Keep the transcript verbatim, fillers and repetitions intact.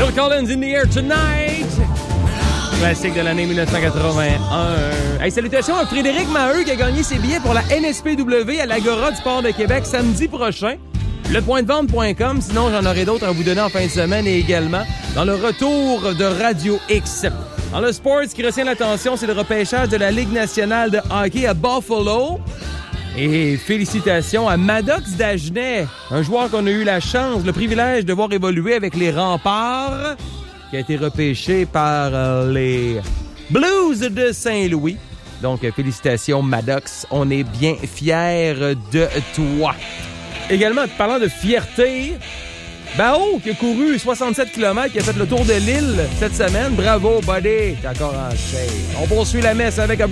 Phil Collins, In the Air Tonight. Classique de l'année dix-neuf cent quatre-vingt-un. Hey, salutations à Frédéric Maheu qui a gagné ses billets pour la N S P W à l'Agora du Port de Québec samedi prochain. le point de vente point com. Sinon, j'en aurai d'autres à vous donner en fin de semaine et également dans le retour de Radio X. Dans le sport, ce qui retient l'attention, c'est le repêchage de la Ligue nationale de hockey à Buffalo. Et félicitations à Maddox Dagenet, un joueur qu'on a eu la chance, le privilège de voir évoluer avec les Remparts, qui a été repêché par les Blues de Saint-Louis. Donc, félicitations Maddox, on est bien fiers de toi. Également, parlant de fierté, Bao qui a couru soixante-sept kilomètres, qui a fait le tour de l'île cette semaine. Bravo, buddy, t'es encore en shape. On poursuit la messe avec un